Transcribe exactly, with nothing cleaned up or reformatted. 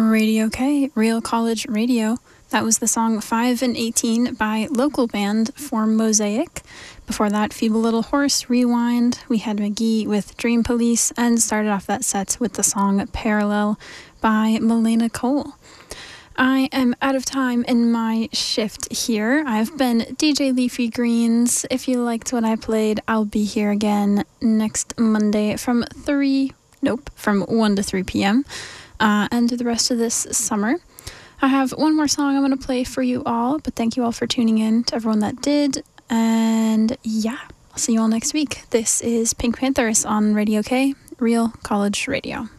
Radio K, Real College Radio. That was the song five and eighteen by local band Form Mosaic. Before that, Feeble Little Horse, Rewind. We had McGee with Dream Police, and started off that set with the song Parallel by Melena Cole. I am out of time in my shift here. I've been D J Leafy Greens. If you liked what I played, I'll be here again next Monday from three, nope, from one to three p.m. Uh, and the rest of this summer. I have one more song I'm going to play for you all, but thank you all for tuning in, to everyone that did. And yeah, I'll see you all next week. This is Pink Panthers on Radio K, Real College Radio.